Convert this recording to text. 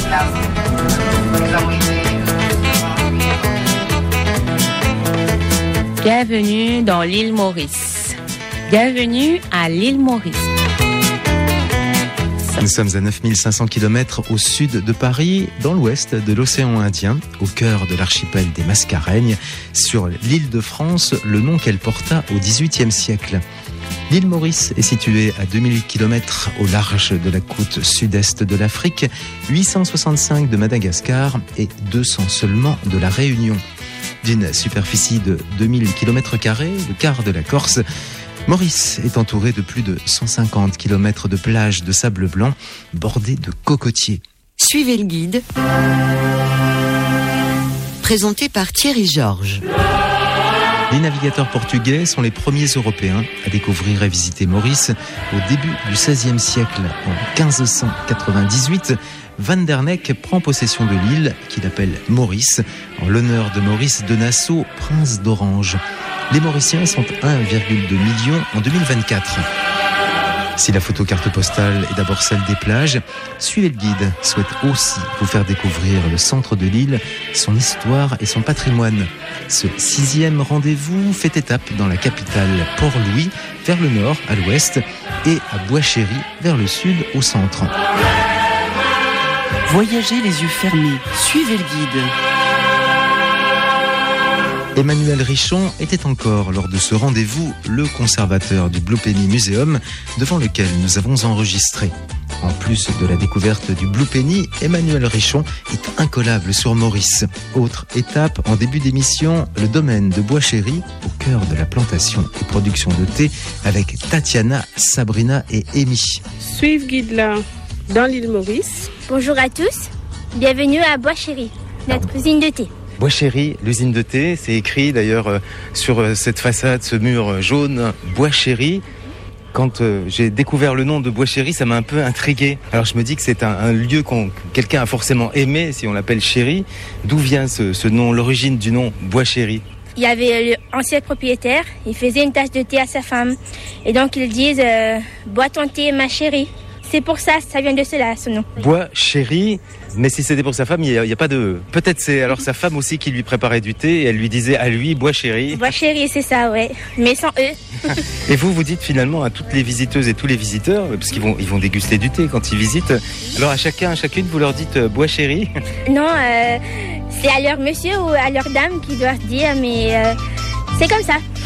Bienvenue dans l'île Maurice. Bienvenue à l'île Maurice. Nous sommes à 9500 km au sud de Paris, dans l'ouest de l'océan Indien, au cœur de l'archipel des Mascareignes, sur l'île de France, le nom qu'elle porta au XVIIIe siècle. L'île Maurice est située à 2000 km au large de la côte sud-est de l'Afrique, 865 de Madagascar et 200 seulement de la Réunion. D'une superficie de 2000 km², le quart de la Corse, Maurice est entouré de plus de 150 km de plages de sable blanc bordées de cocotiers. Suivez le guide. Présenté par Thierry Georges. Les navigateurs portugais sont les premiers Européens à découvrir et visiter Maurice au début du XVIe siècle. En 1598, Van der Neck prend possession de l'île qu'il appelle Maurice, en l'honneur de Maurice de Nassau, prince d'Orange. Les Mauriciens sont 1,2 million en 2024. Si la photo carte postale est d'abord celle des plages, Suivez le guide souhaite aussi vous faire découvrir le centre de l'île, son histoire et son patrimoine. Ce 6e rendez-vous fait étape dans la capitale Port-Louis, vers le nord à l'ouest, et à Bois-Chéry, vers le sud au centre. Voyagez les yeux fermés, suivez le guide. Emmanuel Richon était encore, lors de ce rendez-vous, le conservateur du Blue Penny Museum, devant lequel nous avons enregistré. En plus de la découverte du Blue Penny, Emmanuel Richon est incollable sur Maurice. Autre étape en début d'émission, le domaine de Bois-Chéry, au cœur de la plantation et production de thé, avec Tatiana, Sabrina et Amy. Suivez guide là, dans l'île Maurice. Bonjour à tous, bienvenue à Bois-Chéry, notre usine de thé. Bois-Chéry, l'usine de thé, c'est écrit d'ailleurs sur cette façade, ce mur jaune, Bois-Chéry. Quand j'ai découvert le nom de Bois-Chéry, ça m'a un peu intrigué. Alors je me dis que c'est un lieu que quelqu'un a forcément aimé, si on l'appelle Chéry. D'où vient ce nom, l'origine du nom Bois-Chéry ? Il y avait l'ancien propriétaire, il faisait une tasse de thé à sa femme. Et donc ils disent « Bois ton thé, ma chérie ». C'est pour ça vient de cela, ce nom. Bois-Chéry, mais si c'était pour sa femme, il y a pas de... Peut-être c'est alors sa femme aussi qui lui préparait du thé et elle lui disait à lui Bois-Chéry. Bois-Chéry, c'est ça, ouais. Mais sans eux. Et vous dites finalement à toutes les visiteuses et tous les visiteurs, parce qu'ils vont déguster du thé quand ils visitent, alors à chacune, vous leur dites Bois-Chéry ? Non, c'est à leur monsieur ou à leur dame qui doivent dire, mais c'est comme ça.